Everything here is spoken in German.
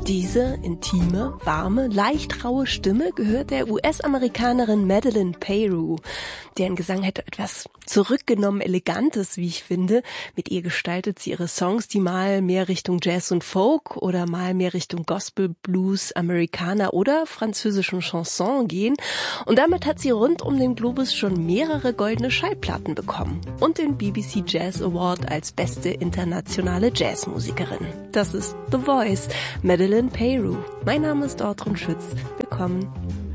Diese intime, warme, leicht raue Stimme gehört der US-Amerikanerin Madeleine Peyroux. Deren Gesang hat etwas zurückgenommen Elegantes, wie ich finde. Mit ihr gestaltet sie ihre Songs, die mal mehr Richtung Jazz und Folk oder mal mehr Richtung Gospel, Blues, Americana oder französischen Chanson gehen. Und damit hat sie rund um den Globus schon mehrere goldene Schallplatten bekommen und den BBC Jazz Award als beste internationale Jazzmusikerin. Das ist The Voice, Madeleine Peyroux. Mein Name ist Ortrun Schütz. Willkommen.